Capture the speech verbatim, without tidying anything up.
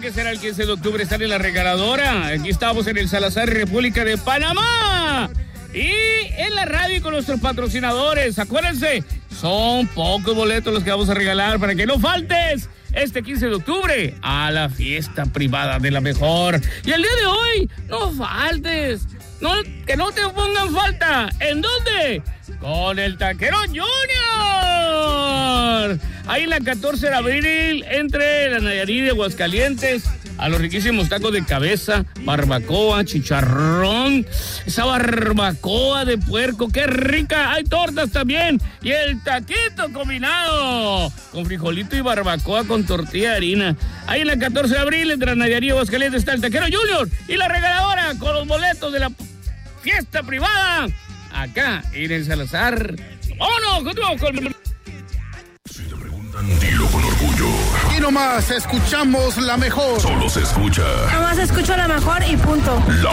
que será el quince de octubre, estar en la regaladora. Aquí estamos en el Salazar, República de Panamá. Y en la radio con nuestros patrocinadores. Acuérdense, son pocos boletos los que vamos a regalar para que no faltes este quince de octubre a la fiesta privada de la mejor. Y el día de hoy, no faltes. No, que no te pongan falta. ¿En dónde? Con el Taquero Junior. Ahí en la catorce de abril, entre la Nayarit de Aguascalientes, a los riquísimos tacos de cabeza, barbacoa, chicharrón, esa barbacoa de puerco, qué rica, hay tortas también, y el taquito combinado, con frijolito y barbacoa con tortilla de harina. Ahí en la catorce de abril, entre la Nayarit y Aguascalientes, está el Taquero Junior y la regaladora con los boletos de la fiesta privada, acá en el Salazar. ¡Vámonos! ¡Continuamos con... Si te preguntan, dilo con orgullo. Y nomás escuchamos la mejor. Solo se escucha Nomás escucho la mejor y punto. la